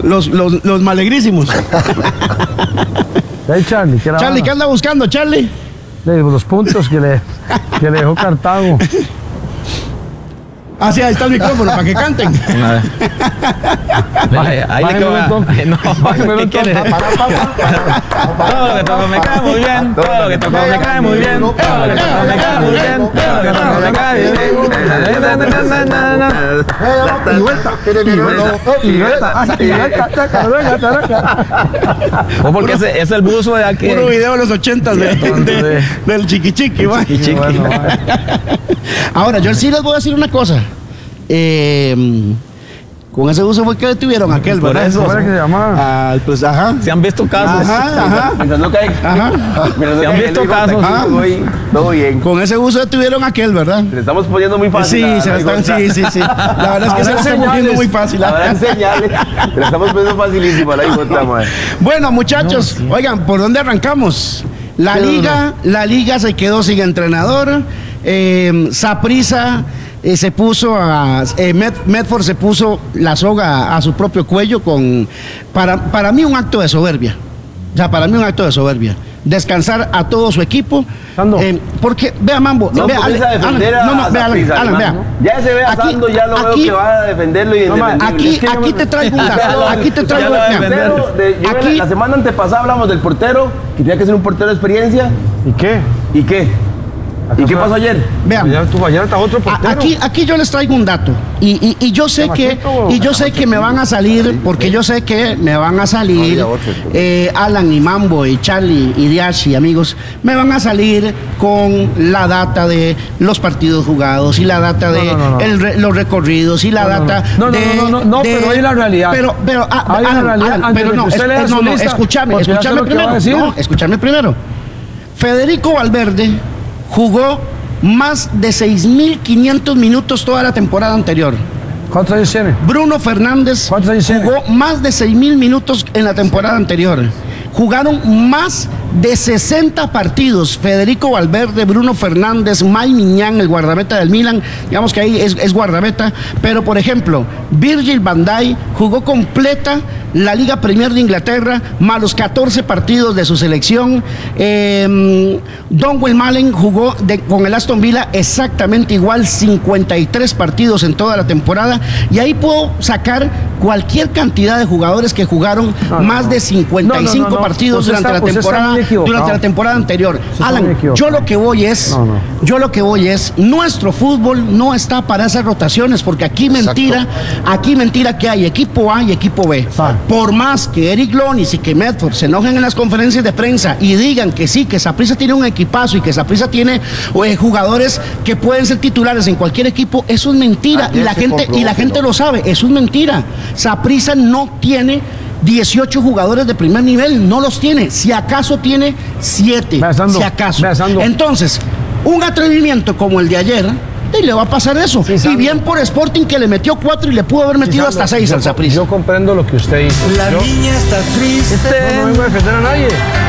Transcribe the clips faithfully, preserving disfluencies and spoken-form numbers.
los, los, los malegrísimos. Hey, Charlie, ¿qué, Charlie, ¿qué anda buscando, Charlie? Los puntos que le, que le dejó Cartago. Ah, sí, ahí está el micrófono para que canten. Ahí, ahí le quedó. No, ¿qué quiere? Todo lo que toco me cae muy bien. Todo lo que toco me cae muy bien. Todo lo que toco me cae muy bien. Todo lo que toco me cae bien. Y vuelta. Y vuelta. Y vuelta. O porque ese es el buzo de aquí. Puro video de los ochentas de, de, del chiqui chiqui, va. Chiqui chiqui. Ahora, yo sí les voy a decir una cosa. Eh, con ese uso fue que detuvieron a aquel, Por ¿verdad? eso. ¿Cómo era que se llamaba? Ah, pues, ajá. Se han visto casos. Ajá, ajá. Mientras no cae. Ajá. Mientras no Se han cae, visto el hijo, casos. hasta aquí, voy, todo bien. Con ese uso detuvieron a aquel, ¿verdad? Le estamos poniendo muy fácil. Sí, a- se la a- están, sí, sí, sí. La verdad es que se la están poniendo muy fácil. Habrá señales. Le estamos poniendo facilísimo a la hijota, madre. Bueno, muchachos, oigan, ¿por dónde arrancamos? La liga, la liga se quedó sin entrenador. Eh, Saprissa eh, se puso a eh, Med, Medford se puso la soga a, a su propio cuello con para, para mí un acto de soberbia. O sea, para mí un acto de soberbia. Descansar a todo su equipo. Eh, porque, vea, Mambo, No, vea, comienza a defender Alan, a no, no, vea, Alan, Saprissa, Alan, vea. hermano. Ya se ve a Aquí- Sando, ya lo veo aquí- que va a defenderlo y No, man, indefendible. Aquí, Es que yo aquí me- te traigo un dato. Aquí te traigo Ya lo vea, defender. Portero de- yo Aquí- la semana antepasada hablamos del portero, que tenía que ser un portero de experiencia. ¿Y qué? ¿Y qué? ¿Y qué pasó ayer? vean. Ya tú ayer está otro A- portero. Aquí, aquí yo les traigo un dato y, y, y yo sé que y yo sé que me van a salir porque yo sé que me van a salir eh, Alan y Mambo y Charlie y Diaz y amigos me van a salir con la data de los partidos jugados y la data de No, no, no, no. el re- los recorridos y la No, no, no. data No, no, de, no, no, no, de- pero hay la realidad. pero pero ah, Hay una Alan, realidad Alan, antes pero de no que usted es- lea es- su no, no, lista, escúchame porque ya sé escúchame lo que va a primero decir. no, escúchame primero. Federico Valverde jugó más de seis mil quinientos minutos toda la temporada anterior. ¿Cuántos años tiene? Bruno Fernández ¿Cuántos años tiene? jugó más de seis mil minutos en la temporada anterior. Jugaron más de sesenta partidos. Federico Valverde, Bruno Fernández, May Miñán, el guardameta del Milan. Digamos que ahí es, es guardameta. Pero, por ejemplo, Virgil van Dijk jugó completa la Liga Premier de Inglaterra, más los catorce partidos de su selección. Eh, Donwell Malen jugó de- con el Aston Villa exactamente igual, cincuenta y tres partidos en toda la temporada. Y ahí puedo sacar cualquier cantidad de jugadores que jugaron No, no, más no. de cincuenta y cinco No, no, no, no. partidos Usted durante está- la usted está temporada muy equivocado. durante la temporada anterior. está muy Alan, equivocado. yo lo que voy es, No, no. yo lo que voy es, nuestro fútbol no está para esas rotaciones, porque aquí mentira, aquí mentira que hay equipo A y equipo B. Exacto. Por más que Eric Lonis y que Medford se enojen en las conferencias de prensa y digan que sí, que Saprissa tiene un equipazo y que Saprissa tiene eh, jugadores que pueden ser titulares en cualquier equipo, eso es mentira. Ayer y la se gente, comprobó y la que gente no. lo sabe, eso es mentira. Saprissa no tiene dieciocho jugadores de primer nivel, no los tiene. Si acaso tiene siete, Vea, Sando, si acaso. vea, Sando. Entonces, un atrevimiento como el de ayer, y le va a pasar eso. Sí, y Sando. bien por Sporting, que le metió cuatro y le pudo haber metido hasta seis yo, al Saprissa. Yo comprendo lo que usted dice. La yo, niña está triste. no, no vengo a defender a nadie.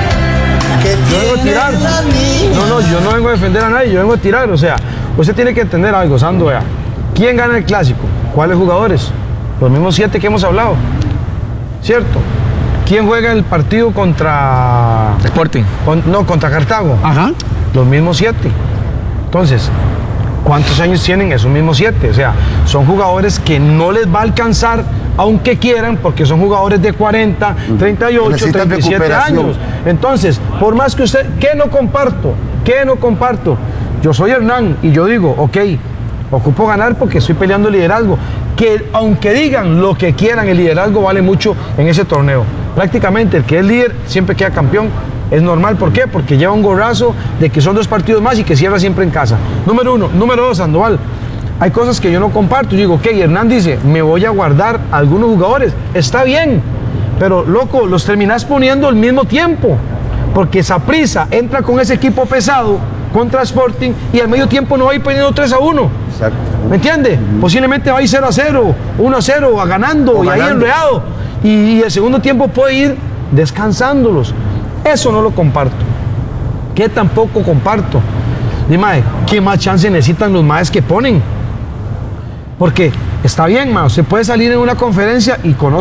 Que Yo vengo a tiene tirar. la niña. No, no, yo no vengo a defender a nadie, yo vengo a tirar. O sea, usted tiene que entender algo, Sando, vea. ¿Quién gana el clásico? ¿Cuáles jugadores? Los mismos siete que hemos hablado. ¿Cierto? ¿Quién juega el partido contra... Sporting. con- no, contra Cartago? Ajá. Los mismos siete. Entonces, ¿cuántos años tienen esos mismos siete? O sea, son jugadores que no les va a alcanzar, aunque quieran, porque son jugadores de cuarenta, treinta y ocho, Necesitan treinta y siete recuperación. años. Entonces, por más que usted, ¿qué no comparto? ¿Qué no comparto? Yo soy Hernán y yo digo, ok, ocupo ganar porque estoy peleando el liderazgo. Que aunque digan lo que quieran, el liderazgo vale mucho en ese torneo. Prácticamente el que es líder siempre queda campeón. Es normal, ¿por qué? Porque lleva un gorrazo de que son dos partidos más y que cierra siempre en casa. Número uno. Número dos, Sandoval. Hay cosas que yo no comparto. Yo digo, ok, Hernán dice, me voy a guardar a algunos jugadores. Está bien, pero loco, los terminás poniendo al mismo tiempo. Porque Saprissa entra con ese equipo pesado contra Sporting y al medio tiempo no va a ir perdiendo tres a uno. Exacto. ¿Me entiende? Posiblemente va a ir cero a cero, uno a cero, a ganando O y ahí ganando. enredado. Y, y el segundo tiempo puede ir descansándolos. Eso no lo comparto. ¿Qué tampoco comparto? Dime, ¿qué más chance necesitan los maes que ponen? Porque está bien, ma, usted puede salir en una conferencia y conoce